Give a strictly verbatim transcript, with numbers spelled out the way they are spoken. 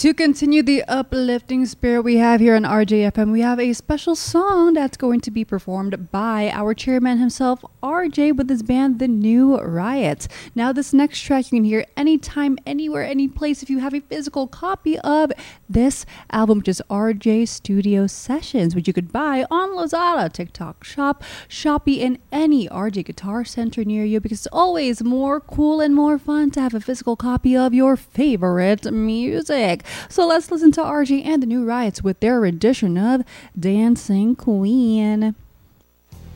To continue the uplifting spirit we have here on R J F M, we have a special song that's going to be performed by our chairman himself, R J, with his band, The New Riot. Now, this next track you can hear anytime, anywhere, any place if you have a physical copy of this album, which is R J Studio Sessions, which you could buy on Lazada, TikTok Shop, Shopee, and any R J Guitar Center near you, because it's always more cool and more fun to have a physical copy of your favorite music. So let's listen to R J and the New Riots with their rendition of Dancing Queen.